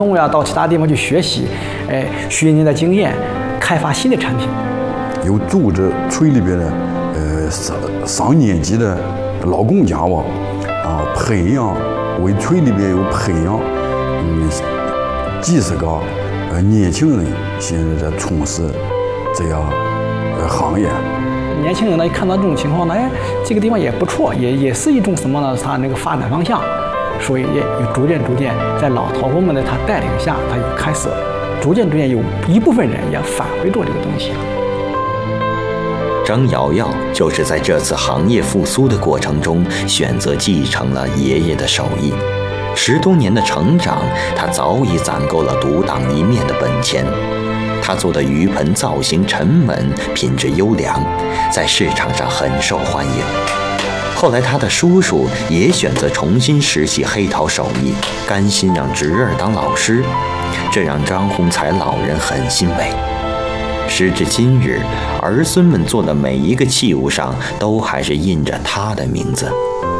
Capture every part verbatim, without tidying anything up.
我要到其他地方去学习，哎，学人家的经验，开发新的产品。 有组织村里边的呃上上年级的劳工家娃啊，培养为村里边有培养嗯几十个呃年轻人现在在从事这样呃行业。 年轻人呢，一看到这种情况呢，哎，这个地方也不错，也也是一种什么呢？它那个发展方向，所以也有逐渐逐渐在老头子们的他带领下，他也开始逐渐逐渐有一部分人也返回做这个东西了。 张瑶瑶就是在这次行业复苏的过程中，选择继承了爷爷的手艺。十多年的成长，他早已攒够了独当一面的本钱。他做的鱼盆造型沉稳，品质优良，在市场上很受欢迎。后来他的叔叔也选择重新拾起黑陶手艺，甘心让侄儿当老师，这让张洪才老人很欣慰。时至今日，儿孙们做的每一个器物上都还是印着他的名字。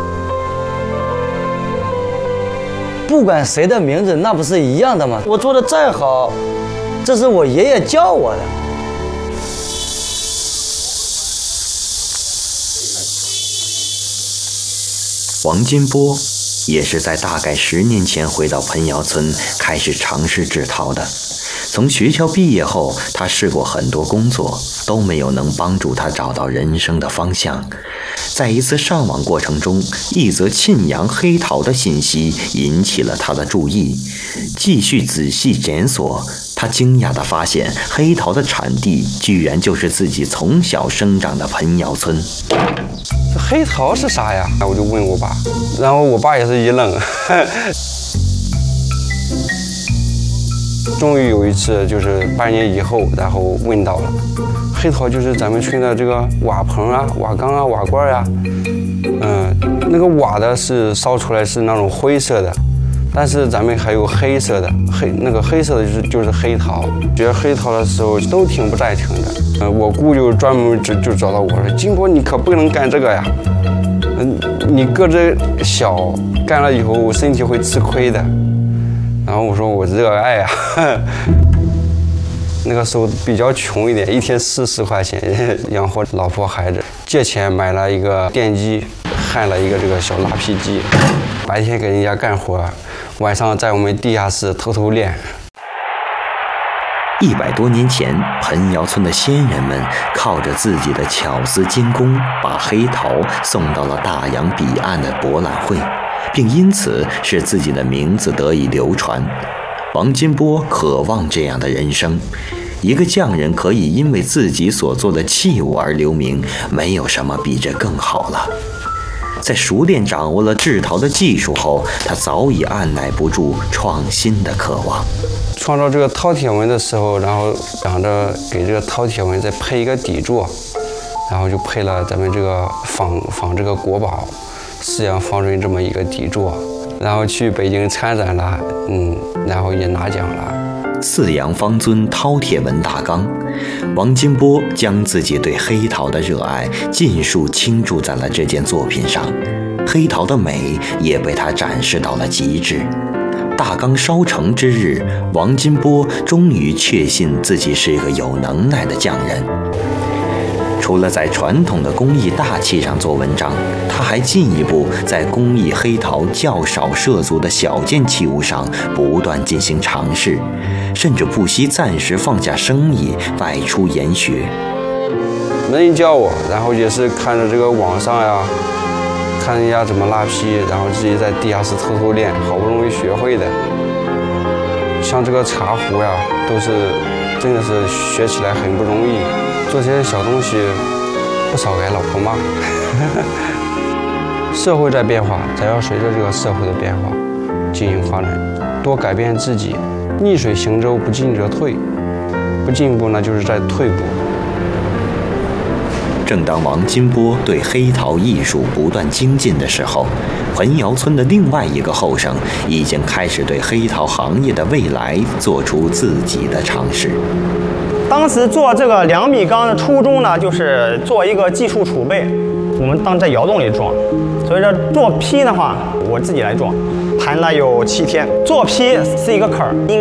不管谁的名字，那不是一样的吗？我做的再好，这是我爷爷教我的。 王金波也是在大概十年前回到彭窑村，开始尝试制陶的。从学校毕业后，他试过很多工作，都没有能帮助他找到人生的方向。在一次上网过程中，一则沁阳黑陶的信息引起了他的注意。继续仔细检索，他惊讶地发现，黑陶的产地居然就是自己从小生长的彭窑村。 这黑陶是啥呀？我就问我爸，然后我爸也是一愣。终于有一次，就是半年以后，然后问到了，黑陶就是咱们村的这个瓦棚啊、瓦缸啊、瓦罐啊，嗯，那个瓦的是烧出来是那种灰色的，但是咱们还有黑色的，黑那个黑色的就是就是黑陶。学黑陶的时候都挺不赞成的，嗯，我姑就专门就就找到我说，金波你可不能干这个呀，嗯，你个子小，干了以后身体会吃亏的。然后我说我热爱啊，那个时候比较穷一点，一天四十块钱养活老婆孩子，借钱买了一个电机，焊了一个这个小拉坯机，白天给人家干活，晚上在我们地下室偷偷练。 一百多年前，彭窑村的先人们靠着自己的巧思精工，把黑陶送到了大洋彼岸的博览会，并因此使自己的名字得以流传。王金波渴望这样的人生，一个匠人可以因为自己所做的器物而留名，没有什么比这更好了。在熟练掌握了制陶的技术后，他早已按耐不住创新的渴望。 创造这个饕餮纹的时候，然后想着给这个饕餮纹再配一个底座，然后就配了咱们这个仿仿这个国宝四羊方锥这么一个底座，然后去北京参展了，嗯，然后也拿奖了。 四羊方尊饕餮纹大缸，王金波将自己对黑陶的热爱尽数倾注在了这件作品上，黑陶的美也被他展示到了极致。大缸烧成之日，王金波终于确信自己是一个有能耐的匠人。除了在传统的工艺大器上做文章，他还进一步在工艺黑陶较少涉足的小件器物上不断进行尝试，甚至不惜暂时放下生意外出研学。 没人教我，然后也是看着这个网上呀，看人家怎么拉坯，然后自己在地下室偷偷练，好不容易学会的。像这个茶壶呀，都是真的是学起来很不容易。做些小东西，不少给老婆骂。社会在变化，咱要随着这个社会的变化进行发展，多改变自己。逆水行舟，不进则退，不进步呢就是在退步。 正当王金波对黑陶艺术不断精进的时候，彭窑村的另外一个后生已经开始对黑陶行业的未来做出自己的尝试。 当时做这个两米缸的初衷呢，就是做一个技术储备。我们当在窑洞里装，所以说做坯的话，我自己来装。 盘了有七天。做坯是一个坎儿，应